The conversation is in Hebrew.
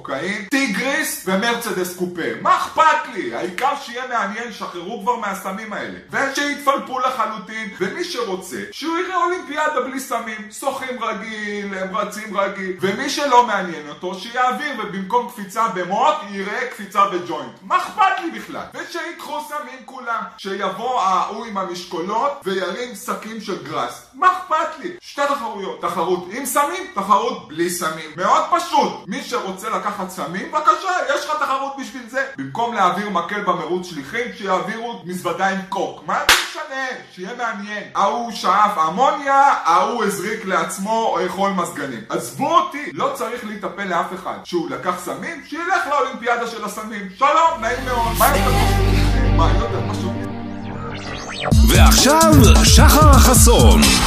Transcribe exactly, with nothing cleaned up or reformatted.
קוקאין, טיגריס ומרצדס קופה. מה אכפת לי? העיקר שיהיה מעניין, שחררו כבר מהסמים האלה. ושיתפלפו לחלוטין, ומי שרוצה, שהוא יראה אולימפיאדה בלי סמים, שוחים רגיל, הם רצים רגיל, ומי שלא מעניין אותו, שיעביר, ובמקום קפיצה במות, יראה קפיצה בג'וינט. מה אכפת לי בכלל? ושיקחו סמים כולם, שיבוא ההוא עם המשקולות, וירים שקים של גרס. מה אכפת לי? שתי תחרויות, תחרות עם סמים, תחרות בלי סמים. מאוד פשוט. מי שרוצה לקחת סמים, בבקשה, יש לך תחרות בשביל זה. במקום להעביר מקל במרוץ שליחים, שיעבירו מזוודה עם קוק. מה זה משנה? שיהיה מעניין. ההוא שאף אמוניה, ההוא הזריק לעצמו אכול מזגנים. עזבו אותי, לא צריך להיטפל לאף אחד. שהוא לקח סמים, שילך לאולימפיאדה של הסמים. שלום, נעים מאוד. מה יש לך? מה, לא יודע, פשוט. ועכשיו, שחר חסון.